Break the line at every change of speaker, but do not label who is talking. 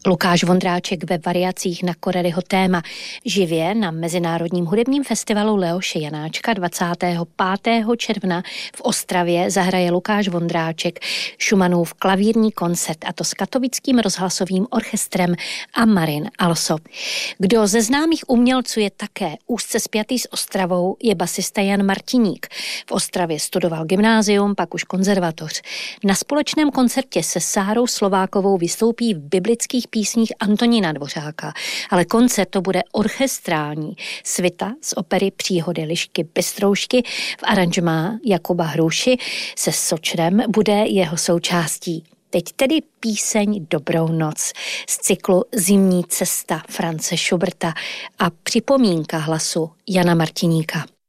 Lukáš Vondráček ve variacích na Corelliho téma. Živě na Mezinárodním hudebním festivalu Leoše Janáčka 25. června v Ostravě zahraje Lukáš Vondráček Schumannův klavírní koncert, a to s Katovickým rozhlasovým orchestrem a Marin Also. Kdo ze známých umělců je také úzce spjatý s Ostravou, je basista Jan Martiník. V Ostravě studoval gymnázium, pak už konzervatoř. Na společném koncertě se Sárou Slovákovou vystoupí v biblických písních Antonína Dvořáka, ale koncert to bude orchestrální. Svita z opery Příhody Lišky Bystroušky v aranžmá Jakuba Hruši se Sočrem bude jeho součástí. Teď tedy píseň Dobrou noc z cyklu Zimní cesta Franze Schuberta a připomínka hlasu Jana Martiníka.